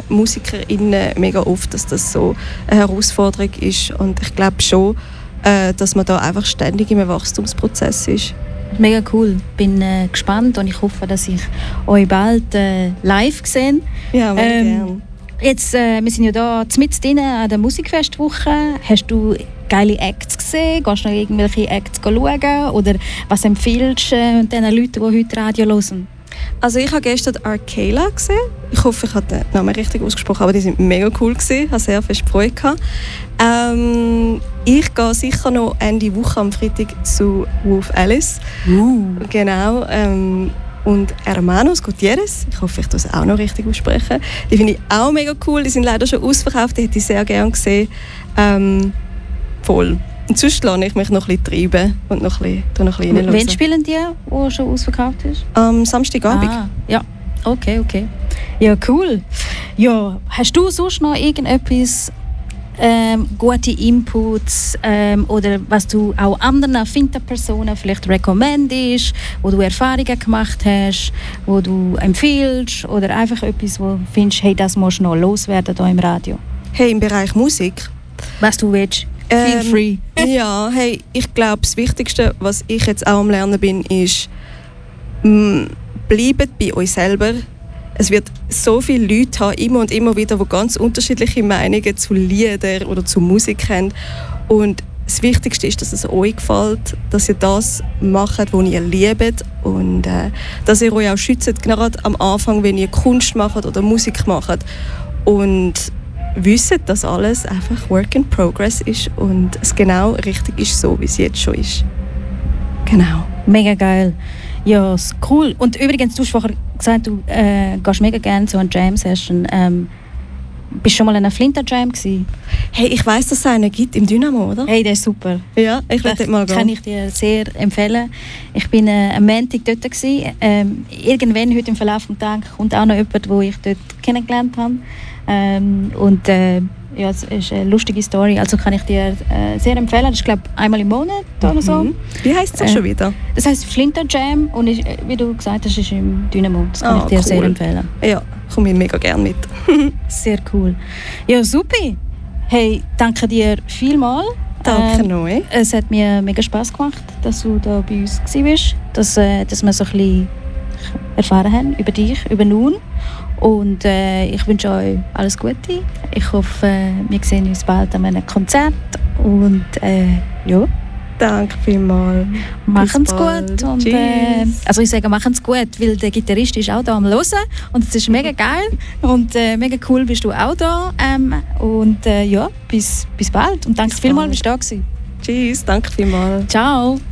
MusikerInnen mega oft, dass das so eine Herausforderung ist. Und ich glaube schon, dass man da einfach ständig im Wachstumsprozess ist. Mega cool. Bin gespannt und ich hoffe, dass ich euch bald live sehe. Ja, mega gerne. Jetzt, wir sind ja da mitten an der Musikfestwoche. Hast du geile Acts gesehen? Gehst du noch irgendwelche Acts schauen? Oder was empfiehlst du den Leuten, die heute Radio hören? Also ich habe gestern Arcala gesehen. Ich hoffe, ich habe den Namen richtig ausgesprochen, aber die sind mega cool gewesen. Ich hatte sehr viel Freude gehabt. Ich gehe sicher noch Ende Woche am Freitag zu Wolf Alice. Genau. Und Hermanos Gutierrez. Ich hoffe, ich das auch noch richtig aussprechen. Die finde ich auch mega cool. Die sind leider schon ausverkauft. Die hätte ich sehr gerne gesehen. Voll. Und sonst lasse ich mich noch ein bisschen treiben und noch ein bisschen reinhören. Wann spielen die, wo schon ausverkauft ist? Am Samstagabend. Ja, okay. Ja, cool. Ja, hast du sonst noch irgendetwas, gute Inputs oder was du auch anderen erfindeten Personen vielleicht rekommendierst, wo du Erfahrungen gemacht hast, wo du empfiehlst oder einfach etwas, wo du findest, hey, das musst du noch loswerden hier im Radio? Hey, im Bereich Musik? Was du willst. Feel free. Ja, hey, ich glaube, das Wichtigste, was ich jetzt auch am Lernen bin, ist, bleibt bei euch selber. Es wird so viele Leute haben, immer und immer wieder, die ganz unterschiedliche Meinungen zu Liedern oder zu Musik haben. Und das Wichtigste ist, dass es euch gefällt, dass ihr das macht, was ihr liebt und dass ihr euch auch schützt, gerade am Anfang, wenn ihr Kunst macht oder Musik macht. Und wisst, dass alles einfach Work in Progress ist und es genau richtig ist, so wie es jetzt schon ist. Genau. Mega geil. Ja, cool. Und übrigens, du hast vorher gesagt, du gehst mega gerne zu einer Jam-Session. Bist du schon mal in einer Flinter-Jam gewesen? Hey, ich weiss, dass es einen gibt im Dynamo, oder? Hey, der ist super. Ja, ich will dort mal gehen. Kann ich dir sehr empfehlen. Ich bin am Montag dort gewesen. Irgendwann heute im Verlauf des Tages kommt auch noch jemand, den ich dort kennengelernt habe. Ja, es ist eine lustige Story, also kann ich dir sehr empfehlen. Das ist, glaube ich, einmal im Monat oder so. Wie heisst es schon wieder? Das heisst Flinter Jam und ist, wie du gesagt hast, ist im Dynamo. Das kann ich dir sehr empfehlen. Ja, komme ich mega gerne mit. Sehr cool. Ja, super. Hey, danke dir vielmals. Danke euch. Es hat mir mega Spass gemacht, dass du da bei uns warst, dass wir so ein bisschen erfahren haben über dich, über nun. Und ich wünsche euch alles Gute. Ich hoffe, wir sehen uns bald an einem Konzert. Und ja. Danke vielmals. Machen's gut. Und, also ich sage, machen's gut, weil der Gitarrist ist auch da am Hören. Und es ist mega geil. Und mega cool bist du auch da. Und ja, bis bald. Und danke vielmals, bist du da gewesen. Tschüss, danke vielmals. Ciao.